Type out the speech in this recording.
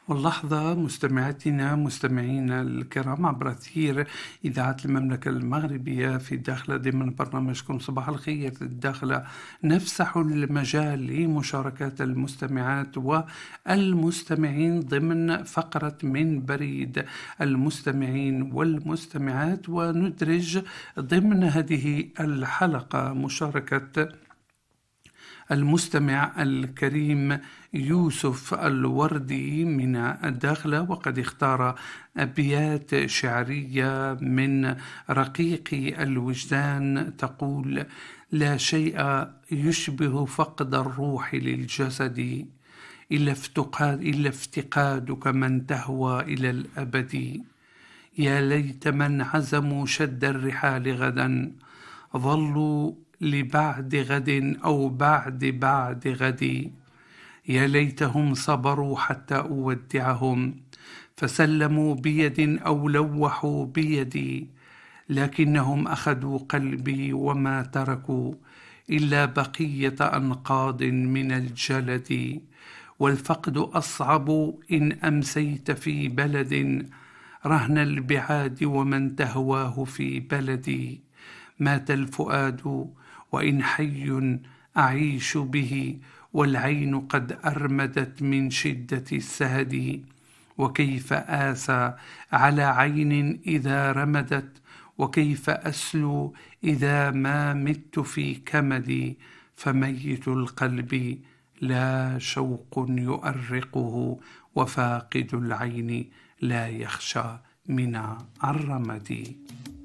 واللحظة مستمعاتنا مستمعينا الكرام عبر أثير إذاعة المملكة المغربية في الداخلة ضمن برنامجكم صباح الخير الداخلة، نفسح المجال لمشاركات المستمعات والمستمعين ضمن فقرة من بريد المستمعين والمستمعات، وندرج ضمن هذه الحلقة مشاركة المستمع الكريم يوسف الوردي من الداخلة، وقد اختار أبيات شعرية من رقيق الوجدان تقول: لا شيء يشبه فقد الروح للجسد إلا افتقادك من تهوى إلى الأبد. يا ليت من عزموا شد الرحال غدا ظلوا لبعد غد أو بعد غد. يا ليتهم صبروا حتى أودعهم فسلموا بيد أو لوحوا بيدي، لكنهم أخذوا قلبي وما تركوا إلا بقية أنقاض من الجلد. والفقد أصعب إن أمسيت في بلد رهن البعاد ومن تهواه في بلدي. مات الفؤاد وإن حي أعيش به والعين قد أرمدت من شدة السهد. وكيف آسى على عين إذا رمدت وكيف أسلو إذا ما مت في كمدي. فميت القلب لا شوق يؤرقه وفاقد العين لا يخشى من الرمد.